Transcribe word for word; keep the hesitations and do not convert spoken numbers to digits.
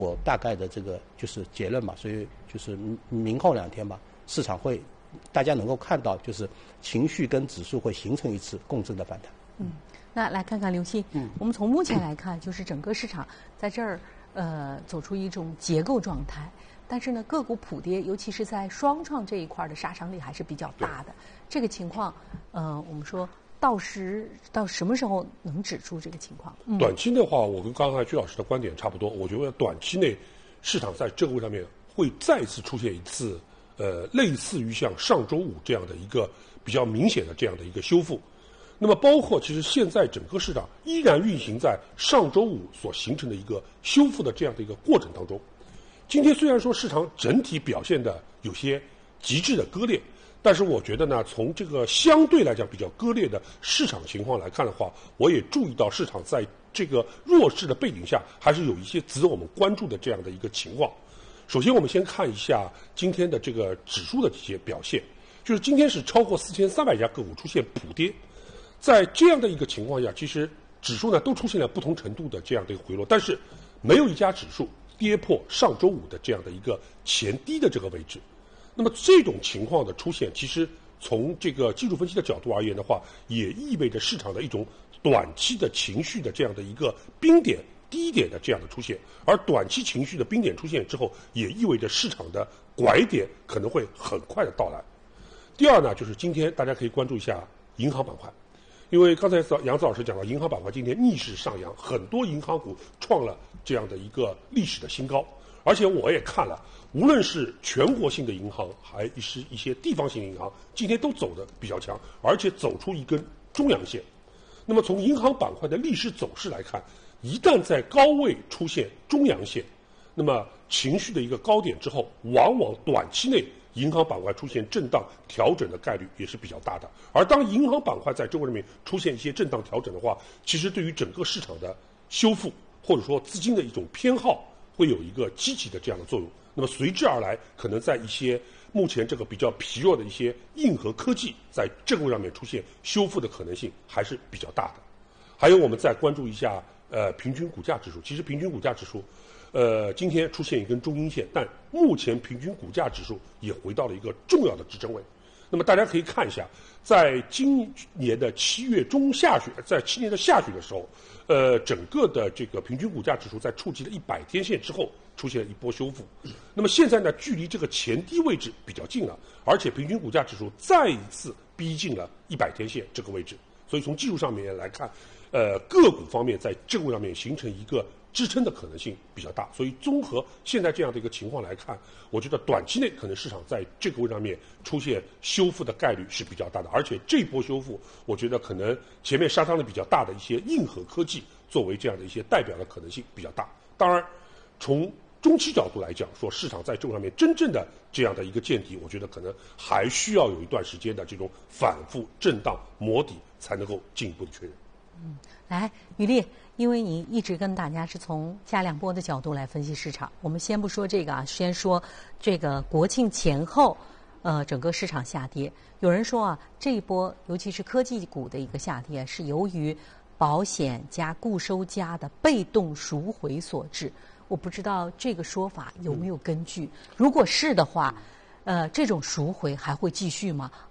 我大概的这个就是结论嘛，所以就是明后两天吧，市场会大家能够看到，就是情绪跟指数会形成一次共振的反弹。 嗯，那来看看刘鑫， 嗯， 我们从目前来看，就是整个市场在这儿呃走出一种结构状态，但是呢，个股普跌，尤其是在双创这一块的杀伤力还是比较大的。这个情况，呃，我们说到时到什么时候能止住这个情况？ 嗯、短期的话，我跟刚才居老师的观点差不多。我觉得短期内市场在这个位上面会再次出现一次，呃，类似于像上周五这样的一个比较明显的这样的一个修复。那么，包括其实现在整个市场依然运行在上周五所形成的一个修复的这样的一个过程当中。今天虽然说市场整体表现的有些极致的割裂，但是我觉得呢，从这个相对来讲比较割裂的市场情况来看的话，我也注意到市场在这个弱势的背景下，还是有一些值得我们关注的这样的一个情况。首先，我们先看一下今天的这个指数的这些表现，就是今天是超过四千三百家个股出现普跌，在这样的一个情况下，其实指数呢都出现了不同程度的这样的一个回落，但是没有一家指数跌破上周五的这样的一个前低的这个位置。那么这种情况的出现，其实从这个技术分析的角度而言的话，也意味着市场的一种短期的情绪的这样的一个冰点、低点的这样的出现。而短期情绪的冰点出现之后，也意味着市场的拐点可能会很快的到来。第二呢，就是今天大家可以关注一下银行板块，因为刚才杨子老师讲到，银行板块今天逆势上扬，很多银行股创了这样的一个历史的新高。而且我也看了，无论是全国性的银行，还是一些地方性银行，今天都走得比较强，而且走出一根中阳线。那么从银行板块的历史走势来看，一旦在高位出现中阳线，那么情绪的一个高点之后，往往短期内银行板块出现震荡调整的概率也是比较大的。而当银行板块在这个里面出现一些震荡调整的话，其实对于整个市场的修复，或者说资金的一种偏好，会有一个积极的这样的作用。那么随之而来，可能在一些目前这个比较疲弱的一些硬核科技，在这个上面出现修复的可能性还是比较大的。还有我们再关注一下呃平均股价指数，其实平均股价指数呃今天出现一根中阴线，但目前平均股价指数也回到了一个重要的支撑位。那么大家可以看一下，在今年的七月中下旬，在七年的下旬的时候，呃，整个的这个平均股价指数在触及了一百天线之后，出现了一波修复。那么现在呢，距离这个前低位置比较近了，而且平均股价指数再一次逼近了一百天线这个位置。所以从技术上面来看，呃，个股方面在这个位上面形成一个支撑的可能性比较大。所以综合现在这样的一个情况来看，我觉得短期内可能市场在这个位上面出现修复的概率是比较大的。而且这波修复，我觉得可能前面杀伤力比较大的一些硬核科技作为这样的一些代表的可能性比较大。当然，从中期角度来讲，说市场在这个上面真正的这样的一个见底，我觉得可能还需要有一段时间的这种反复震荡磨底，才能够进一步的确认。 嗯，来，于丽，因为你一直跟大家是从加两波的角度来分析市场，我们先不说这个啊，先说这个国庆前后，呃，整个市场下跌。有人说啊，这一波尤其是科技股的一个下跌，是由于保险加固收加的被动赎回所致。我不知道这个说法有没有根据？如果是的话，呃，这种赎回还会继续吗？